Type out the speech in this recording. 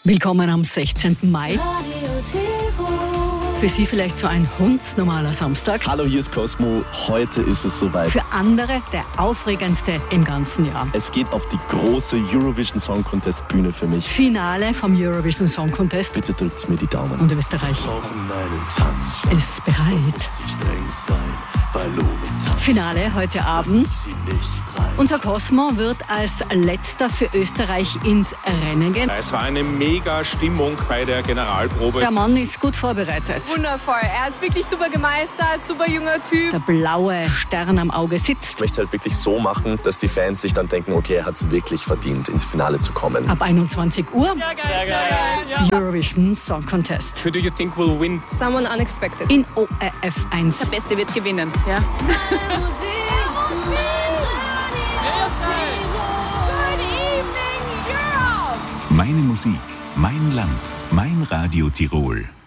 Willkommen am 16. Mai. Für Sie vielleicht so ein hundsnormaler Samstag. Hallo, hier ist Cosmo. Heute ist es soweit. Für andere der aufregendste im ganzen Jahr. Es geht auf die große Eurovision Song Contest Bühne für mich. Finale vom Eurovision Song Contest. Bitte drückt mir die Daumen. Und Österreich ist bereit. Finale heute Abend. Unser Cosmo wird als letzter für Österreich ins Rennen gehen. Es war eine mega Stimmung bei der Generalprobe. Der Mann ist gut vorbereitet. Wundervoll. Er hat es wirklich super gemeistert, super junger Typ. Der blaue Stern am Auge sitzt. Ich möchte halt wirklich so machen, dass die Fans sich dann denken, okay, er hat es wirklich verdient, ins Finale zu kommen. Ab 21 Uhr. Sehr geil. Eurovision Song Contest. Who do you think will win? Someone unexpected. In ORF 1. Der Beste wird gewinnen. Ja. Meine Musik, mein Land, mein Radio Tirol.